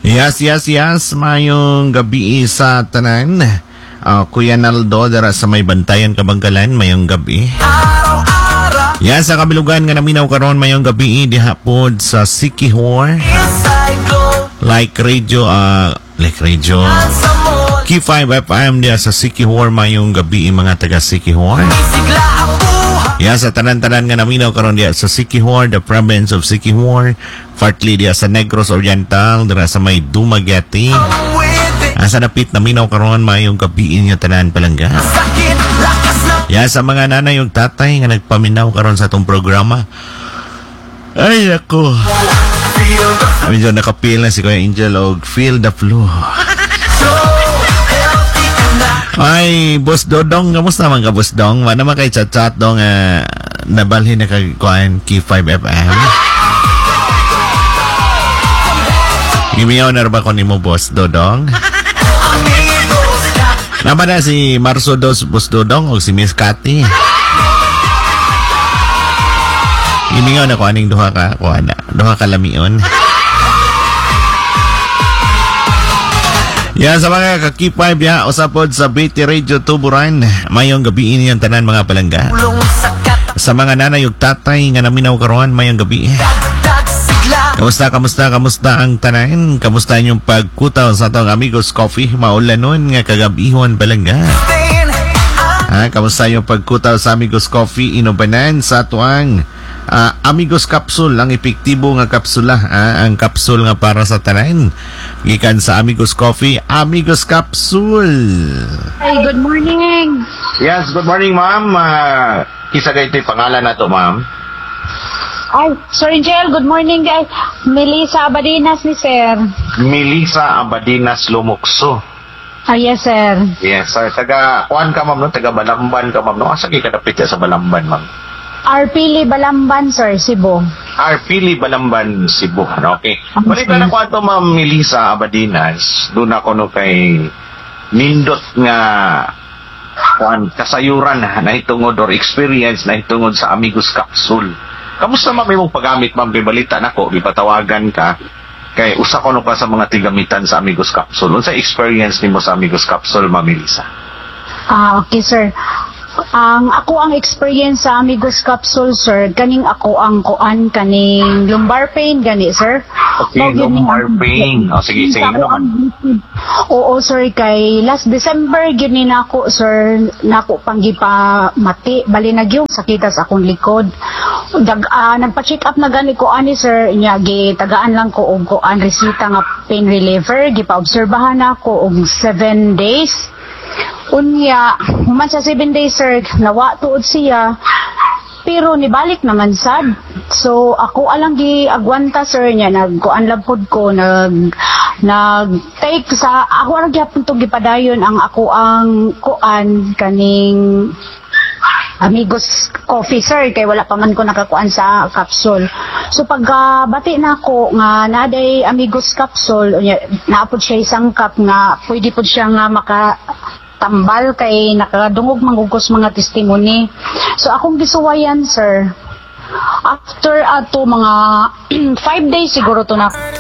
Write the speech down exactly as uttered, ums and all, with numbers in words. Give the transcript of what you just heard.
Yes, yes, yes. Mayong gabi sa tanan. Uh, Kuya Naldo, dara sa may bantayan kabanggalan, mayong gabi. Yes, sa kabilugan nga naminaw karon mayong gabi dihapod sa Sikihor. Like radio, uh, like radio. K five F M diya sa Sikihor mayong gabi mga taga Sikihor. Yes, sa tanan-tanan nga naminaw karon diya sa Sikihor, the province of Sikihor. Partly diya sa Negros Oriental, dira sa may Dumaguete. Asa napit na minaw karon mayong gabi inyo tanan palangga. Ya sa mga nanay yung tatay nga nagpaminaw karon sa atong programa. Ay ako. Medyo nakapil na si Kuya Angel og Feel the Flow. Ay, Boss Dodong, kamusta man ka, Boss Dong? Wala naman kay chat-chat dong uh, nabalhin na kay Kuan K five F M. Gimiyaw na ba ko ni mo, Boss Dodong? Nama na si Marso Dos, Boss Dodong, o si Miss Cathy. Gimiyaw na ko aning duha ka, kuha na, duha ka lamion. Yan sa mga ka-K five ya, usapod sa B T Radio Tuburan. Mayong gabi ini ang tanan mga palangga. Sa mga nanay ug tatay nga naminaw karon mayong gabi. Kamusta, kamusta, kamusta ang tanan? Kamusta inyong pagkutaw sa atong Amigos Coffee? Maulanon nga kagabihon palangga. Ha, kamusta yung pagkutaw sa Amigos Coffee? Inubanan sa tuang Uh, Amigos Capsule, ang epektibo nga kapsula, uh, ang kapsul nga para sa tanan. Gikan sa Amigos Coffee, Amigos Capsule. Hey, good morning. Yes, good morning, ma'am. Uh, kisa kayo ito'y pangalan na to, ma'am. Ay, Sir Angel, good morning, guys. Melissa Abadinas ni Sir. Melissa Abadinas Lumukso. Ah, yes, Sir. Yes, sir. Taga, kuhan ka, ma'am, no? Taga Balamban ka, ma'am, no? Asa kayo kadapit sa Balamban, ma'am? Arpili Balamban, Sir, Cebu. Arpili Balamban, Cebu. Okay. Balik na ko ato, ma'am Melissa Abadinas. Doon ako no kay nindot nga kuan kasayuran na hitungod or experience na hitungod sa Amigos Capsule. Kamusta ma'am imong paggamit, ma'am? Bibalita nako, gipatawagan ka kay usa ko no ka sa mga tigamitan sa Amigos Capsule. Unsa experience nimo sa Amigos Capsule, ma'am Melissa? Ah, okay, Sir. Ang ako ang experience sa Amigos Capsule, Sir, kaning ako ang kuan kaning lumbar pain gani, Sir. Okay, so, lumbar pain. O, sige, sige na naman. Oo, sir, kay last December gini nako, Sir, nako panggipa mati, bali na gyud sakita sa akong likod. Dag uh, nagpa-check up na gani ko ani, Sir, nya gi tagaan lang ko og kuan resita nga pain reliever, gipa-obserbahan nako og seven days. Unya, human sa seven days, Sir, nawa tuod siya, pero nibalik naman sad. So, ako alang gi agwanta, Sir, niya, nagkuan labod ko, nag, nag-take sa, ako alang gyapon to gipadayon ang ako ang kuan kaning Amigos Coffee, Sir, kay wala pa man ko nakakuan sa capsule. So pag uh, bati na ako nga naday Amigos Capsule, naapod siya isang cup nga pwede po siya nga maka tambal kay nakadungog mangugos mga testimony. So akong gisuwayan, Sir, after ato uh, mga five days siguro to na